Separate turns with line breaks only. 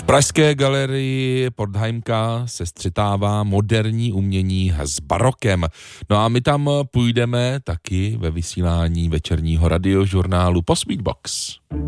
Pražské galerii Portheimka se střetává moderní umění s barokem. No a my tam půjdeme taky ve vysílání večerního radiožurnálu Post Beatbox.